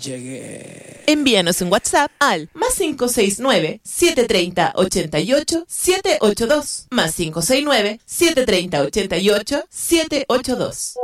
llegué. Envíanos un WhatsApp al +569 730 88 782 +569 730 88 782.